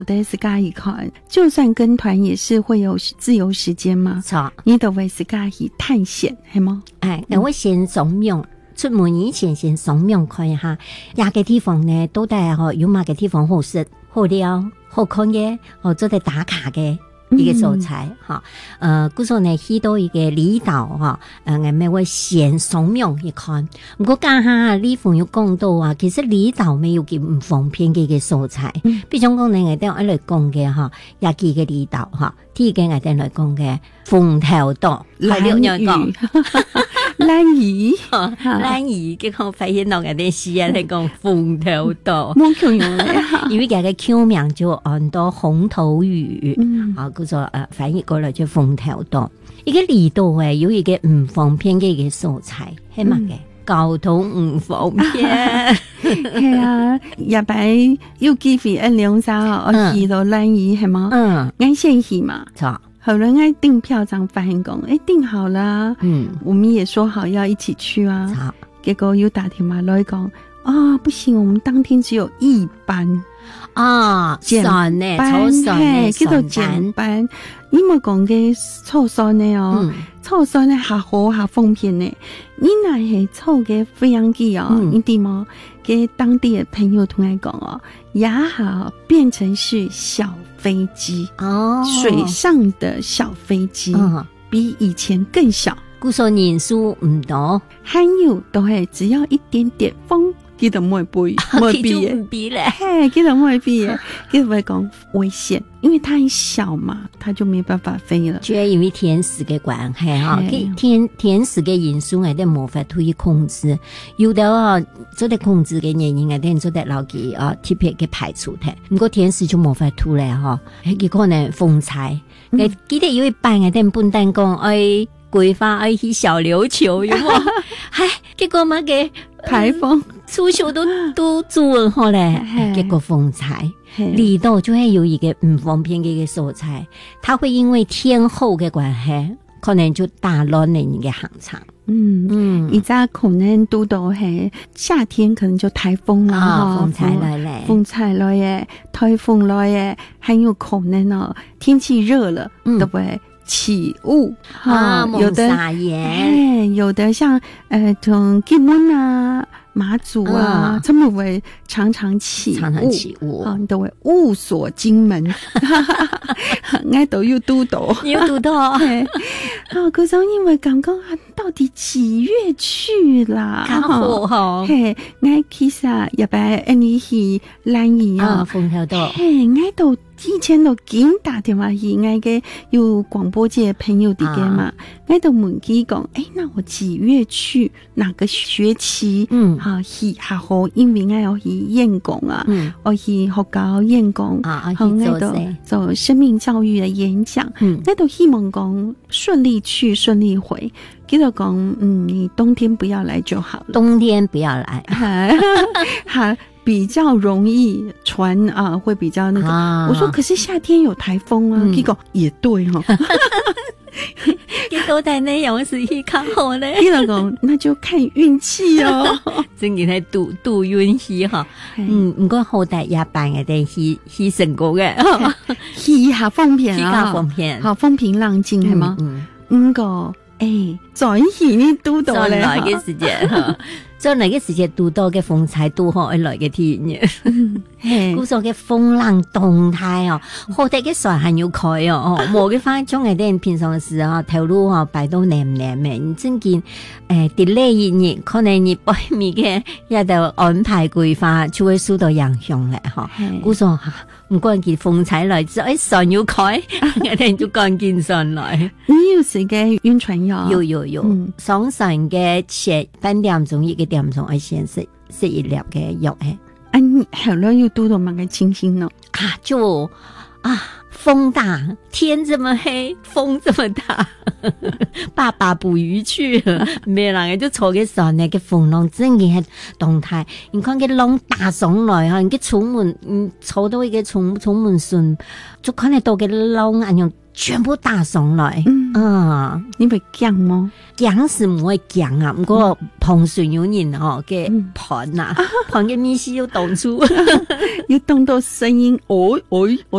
但是自己看，就算跟团也是会有自由时间嘛。 错， 你都会自己探险，系吗？ 我先扫描。出門以前先掃描看一下，哪個地方呢？到底有乜個地方好食、好料、好看嘅，做得打卡嘅一個素材哈。故說呢去到一個離島哈，我們會先掃描一看。不過家下李鳳有講到啊，其實離島沒有咁唔方便嘅一個素材。比如講呢，我哋一嚟講嘅哈，廿幾個離島哈，第一個我哋嚟講嘅鳳頭島、 蘭嶼。蘭嶼， 蘭嶼結果發現到我哋時啊嚟講鳳頭島， 冇強用咧， 因為佢嘅橋名就按到紅頭嶼，叫做翻譯過來就鳳頭島。一個離島有一個唔方便嘅一個素材，係乜嘅？交通唔方便。 係啊，日擺有機會1、2、3我去到蘭嶼係嗎？我先去嘛。 錯。 後來我訂票上發現講，訂好了，我們也說好要一起去啊。結果又打電話來講，不行，我們當天只有一班簡班， 叫做簡班。你冇講嘅湊算呢湊算呢下好下方便呢。你那係湊嘅飛行機你點麼？給當地的朋友同我講也好變成是小飛機水上的小飛機比以前更小， 故說人數唔多， 還有都係只要一點點風，佢就唔會飛，唔會飛咧，佢就唔會飛嘅，佢會講危險，因為它很小嘛，它就沒辦法飛了。 主要因為天時嘅關係哈，天時嘅因素我哋冇法可以控制，有的做得控制嘅原因我哋做得牢記特別嘅排除嘅，不過天時就冇法突咧哈，佢可能風采，我記得有一班我哋本單講規劃去小琉球有冇？結果乜嘅台風出手都做好咧，結果風采離島就會有一個唔方便嘅一個素材，它會因為天候嘅關係，可能就打亂了你嘅行程。 而家可能都到係夏天，可能就台風啦， 風采來咧， 風采來嘅，台風來嘅，很有可能天氣熱了，對不對？起霧有的有的像從金門啊、馬祖啊，他們會常常起霧，你都會霧鎖金門，我都有讀到，嗰時候因為剛剛到底幾月去啦？我其實入邊你去蘭嶼鳳頭島， 我都以前都經打電話去，我嘅有廣播界朋友啲嘅嘛，我都問佢講，那我幾月去？哪個學期？去下好，因為我要去演講啊，我去學校演講，我都做生命教育嘅演講，我都希望講順利去，順利回。記得講，你冬天不要來就好了。 冬天不要來， 比較容易船會比較那個。我說可是夏天有台風啊，結果也對哈。 結果但內容是去看好咧。 記得講，那就看運氣哦。 真嘅係賭運氣哈。唔過好大一班嘅哋去成功嘅， 去下風片啊，好風平浪靜係嗎？個在去你賭到咧， 來嘅時間。在那個時節拄到嘅風采拄好而來嘅天嘅，故所嘅風浪動態好得嘅船很有開冇嘅翻中嘅啲平常時頭路擺到黏黏嘅，你真見delay 一日，可能你背面嘅一度安排規劃就會受到影響咧故所唔關鍵風采來，只係船要開，我哋就關鍵船來。 你有時嘅暈船藥？ 有，上船嘅前半點鐘一個點鐘，我先食一粒嘅藥你後來要拄到乜嘅情形咯？ 就啊，风大，天这么黑，风这么大，爸爸捕鱼去了，没人就坐个船呢，个风浪真嘅动态。你看个浪打上來哈，你個出門，坐到一個出門船，就看得到個浪咁樣全部打上來。 你會驚嗎？ 驚是唔會驚啊，不過碰船有人哦嘅盤啊，盤嘅意思要動出， 要動到聲音，